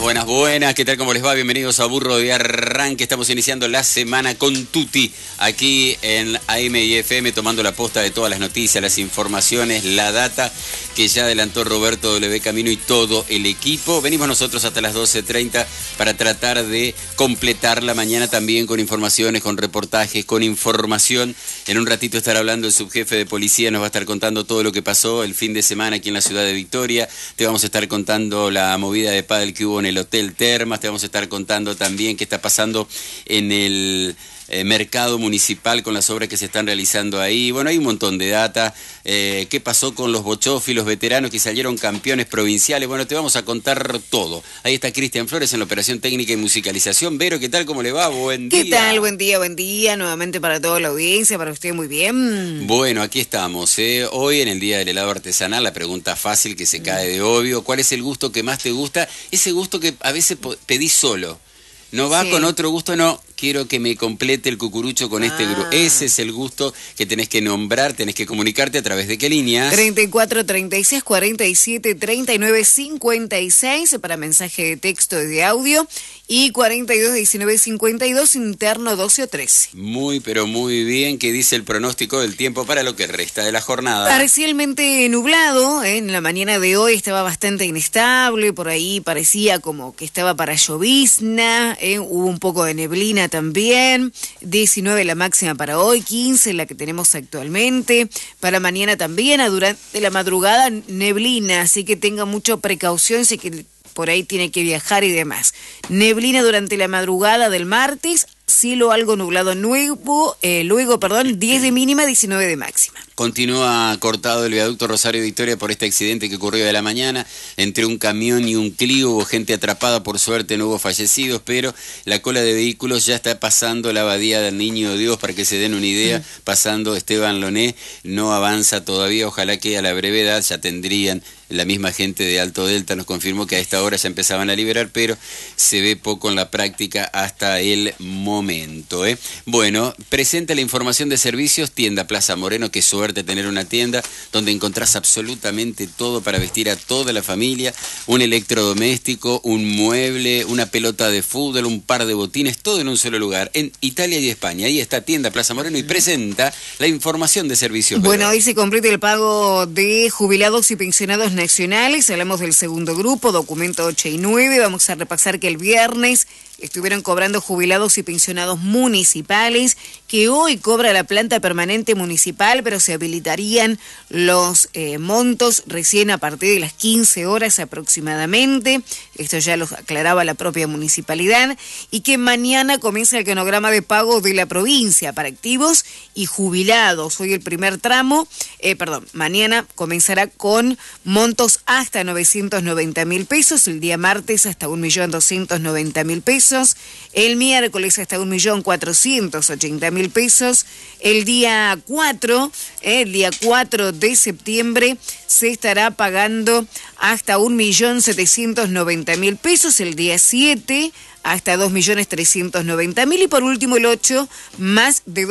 Buenas, buenas, ¿qué tal? ¿Cómo les va? Bienvenidos a Burro de Arranque. Estamos iniciando la semana con Tuti, aquí en AM y FM, tomando la posta de todas las noticias, las informaciones, la data que ya adelantó Roberto W. Camino y todo el equipo. Venimos nosotros hasta las 12:30 para tratar de completar la mañana también con informaciones, con reportajes, con información. En un ratito estará hablando el subjefe de policía, nos va a estar contando todo lo que pasó el fin de semana aquí en la ciudad de Victoria. Te vamos a estar contando la movida de pádel que hubo en el Hotel Termas, te vamos a estar contando también qué está pasando en el mercado municipal con las obras que se están realizando ahí. Bueno, hay un montón de data. ¿Qué pasó con los bochofis, los veteranos que salieron campeones provinciales? Bueno, te vamos a contar todo. Ahí está Cristian Flores en la operación técnica y musicalización. Vero, ¿qué tal? ¿Cómo le va? Buen día. ¿Qué tal? Buen día. Nuevamente para toda la audiencia, para usted muy bien. Bueno, aquí estamos. Hoy en el Día del Helado Artesanal, la pregunta fácil que se cae de obvio. ¿Cuál es el gusto que más te gusta? Ese gusto que a veces pedís solo. No va con otro gusto, no. Quiero que me complete el cucurucho con este grupo. Ese es el gusto que tenés que nombrar, tenés que comunicarte a través de qué líneas. 34 36 47 39 56 para mensaje de texto y de audio y 42 19 52 interno 12 o 13. Muy, pero muy bien. ¿Qué dice el pronóstico del tiempo para lo que resta de la jornada? Parcialmente nublado. En la mañana de hoy estaba bastante inestable. Por ahí parecía como que estaba para llovizna. Hubo un poco de neblina también. 19 la máxima para hoy, 15 la que tenemos actualmente. Para mañana también, durante la madrugada, neblina, así que tenga mucha precaución si que por ahí tiene que viajar y demás. Neblina durante la madrugada del martes, cielo algo nublado luego, 10 de mínima, 19 de máxima. Continúa cortado el viaducto Rosario Victoria por este accidente que ocurrió de la mañana. Entre un camión y un Clio hubo gente atrapada, por suerte no hubo fallecidos, pero la cola de vehículos ya está pasando la abadía del Niño Dios, para que se den una idea, pasando Esteban Loné, no avanza todavía, ojalá que a la brevedad ya tendrían. La misma gente de Alto Delta nos confirmó que a esta hora ya empezaban a liberar, pero se ve poco en la práctica hasta el momento. Bueno, presenta la información de servicios, tienda Plaza Moreno, qué suerte tener una tienda donde encontrás absolutamente todo para vestir a toda la familia, un electrodoméstico, un mueble, una pelota de fútbol, un par de botines, todo en un solo lugar, en Italia y España. Ahí está tienda Plaza Moreno y presenta la información de servicios. Bueno, hoy se completa el pago de jubilados y pensionados nacionales. Hablamos del segundo grupo, documento 8 y 9. Vamos a repasar que el viernes estuvieron cobrando jubilados y pensionados municipales, que hoy cobra la planta permanente municipal, pero se habilitarían los montos recién a partir de las 15 horas aproximadamente. Esto ya lo aclaraba la propia municipalidad. Y que mañana comienza el cronograma de pago de la provincia para activos y jubilados. Hoy el primer tramo, mañana comenzará con montos hasta 990.000 pesos, el día martes hasta 1.290.000 pesos. El miércoles hasta 1.480.000 pesos. El día 4 de septiembre se estará pagando hasta 1.790.000 pesos. El día 7 hasta 2.390.000 y por último el 8 más de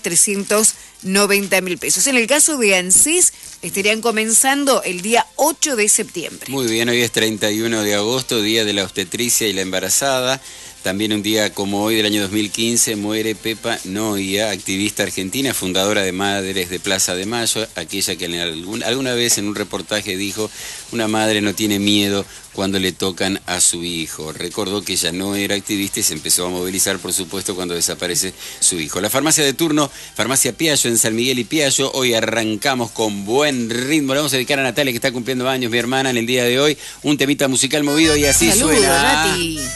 2.390.000 pesos. En el caso de ANSES estarían comenzando el día 8 de septiembre. Muy bien, hoy es 31 de agosto, Día de la Obstetricia y la Embarazada. También un día como hoy del año 2015 muere Pepa Noia, activista argentina, fundadora de Madres de Plaza de Mayo, aquella que alguna vez en un reportaje dijo: una madre no tiene miedo cuando le tocan a su hijo. Recordó que ella no era activista y se empezó a movilizar, por supuesto, cuando desaparece su hijo. La farmacia de turno, Farmacia Piaggio, en San Miguel y Piaggio. Hoy arrancamos con buen ritmo. Le vamos a dedicar a Natalia, que está cumpliendo años, mi hermana, en el día de hoy. Un temita musical movido y así Saludos, suena. Nati.